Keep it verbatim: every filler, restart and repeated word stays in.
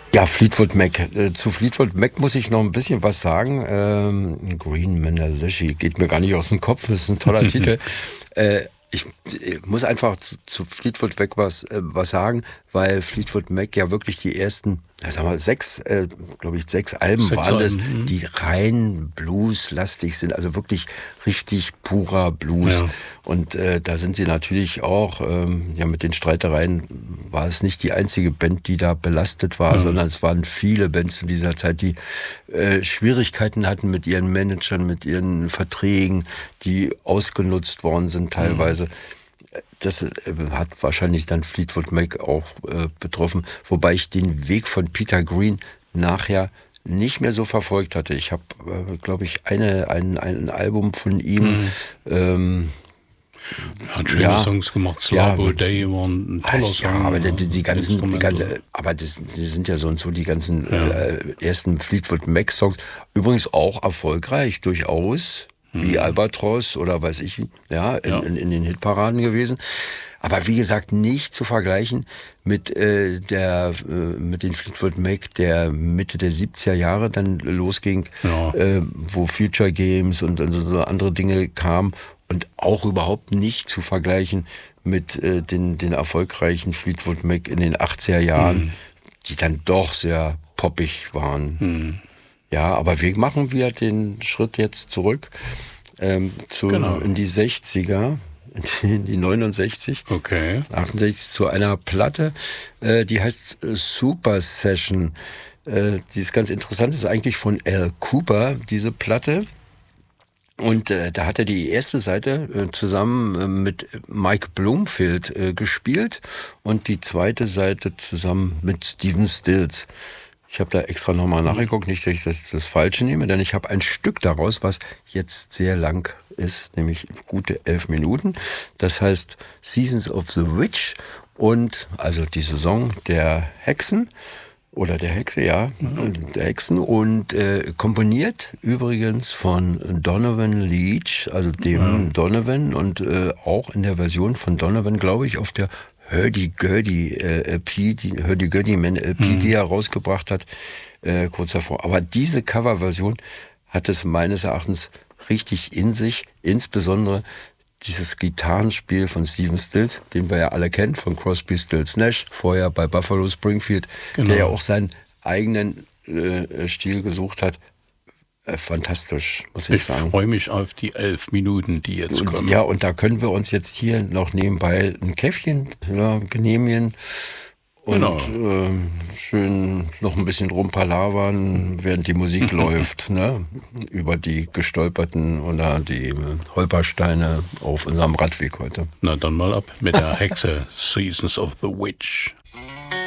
Ja, Fleetwood Mac. Äh, zu Fleetwood Mac muss ich noch ein bisschen was sagen. Ähm, Green Manalishi geht mir gar nicht aus dem Kopf. Das ist ein toller Titel. Äh, ich, ich muss einfach zu, zu Fleetwood Mac was, äh, was sagen, weil Fleetwood Mac ja wirklich die ersten, ja, sagen wir, sechs, äh, glaube ich, sechs Alben Sechs waren es, Alben, die rein blueslastig sind, also wirklich richtig purer Blues. Ja. Und äh, da sind sie natürlich auch, ähm, ja, mit den Streitereien war es nicht die einzige Band, die da belastet war, Ja. sondern es waren viele Bands zu dieser Zeit, die äh, Schwierigkeiten hatten mit ihren Managern, mit ihren Verträgen, die ausgenutzt worden sind teilweise. Mhm. Das äh, hat wahrscheinlich dann Fleetwood Mac auch äh, betroffen, wobei ich den Weg von Peter Green nachher nicht mehr so verfolgt hatte. Ich habe, äh, glaube ich, eine, ein, ein Album von ihm. Mhm. Ähm, er hat schöne ja, Songs gemacht. Slabo ja, Day war ein toller ja, Song. aber die, die ganzen, die ganze, aber das, die sind ja so und so die ganzen ja. äh, ersten Fleetwood Mac Songs. Übrigens auch erfolgreich, durchaus. Wie hm. Albatross oder weiß ich, ja, in, ja. in, in den Hitparaden gewesen. Aber wie gesagt, nicht zu vergleichen mit äh, der äh, mit den Fleetwood Mac der Mitte der siebziger Jahre dann losging, ja. äh, wo Future Games und, und so andere Dinge kamen und auch überhaupt nicht zu vergleichen mit äh, den den erfolgreichen Fleetwood Mac in den achtziger Jahren, hm. die dann doch sehr poppig waren. Hm. Ja, aber wir machen wir den Schritt jetzt zurück ähm, zu, genau. in die sechziger, in die neunundsechzig, okay. achtundsechzig, zu einer Platte, äh, die heißt äh, Super Session. Äh, die ist ganz interessant, ist eigentlich von Al Cooper, diese Platte. Und äh, da hat er die erste Seite äh, zusammen äh, mit Mike Bloomfield äh, gespielt und die zweite Seite zusammen mit Stephen Stills. Ich habe da extra nochmal nachgeguckt, nicht, dass ich das, das Falsche nehme, denn ich habe ein Stück daraus, was jetzt sehr lang ist, nämlich gute elf Minuten. Das heißt Seasons of the Witch und also die Saison der Hexen oder der Hexe, ja, mhm. der Hexen und äh, komponiert übrigens von Donovan Leitch, also dem mhm. Donovan und äh, auch in der Version von Donovan, glaube ich, auf der Hurdy-Gurdy äh, L P, die Hurdy-Gurdy-Man L P, mhm. die er rausgebracht hat, äh, kurz davor. Aber diese Coverversion hat es meines Erachtens richtig in sich, insbesondere dieses Gitarrenspiel von Stephen Stills, den wir ja alle kennen, von Crosby, Stills, Nash, vorher bei Buffalo Springfield, genau. der ja auch seinen eigenen äh, Stil gesucht hat. Fantastisch, muss ich, ich sagen. Ich freue mich auf die elf Minuten, die jetzt kommen. Ja, und da können wir uns jetzt hier noch nebenbei ein Käffchen ja, genehmigen und genau. äh, schön noch ein bisschen rumpalavern, während die Musik läuft, ne? Über die gestolperten oder die Holpersteine auf unserem Radweg heute. Na dann mal ab mit der Hexe Seasons of the Witch.